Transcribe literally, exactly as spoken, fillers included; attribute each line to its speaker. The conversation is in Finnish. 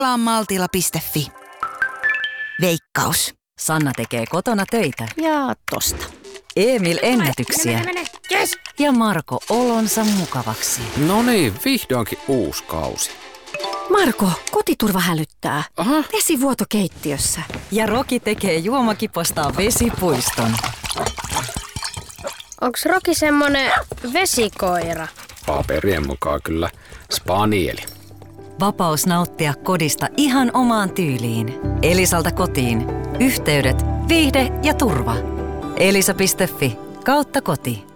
Speaker 1: maltilla piste fi. Veikkaus.
Speaker 2: Sanna tekee kotona töitä.
Speaker 3: Ja tosta.
Speaker 2: Emil ennätyksiä.
Speaker 3: Mene, mene, mene. Yes.
Speaker 2: Ja Marko olonsa mukavaksi.
Speaker 4: No niin, vihdoinkin uusi kausi.
Speaker 3: Marko, kotiturva hälyttää.
Speaker 4: Aha.
Speaker 3: Vesivuoto keittiössä.
Speaker 2: Ja Roki tekee juomakipostaan vesipuiston.
Speaker 5: Onks Roki semmonen vesikoira?
Speaker 4: Paperien mukaan kyllä spanieli.
Speaker 2: Vapaus nauttia kodista ihan omaan tyyliin. Elisalta kotiin. Yhteydet, viihde ja turva. elisa piste fi kautta koti.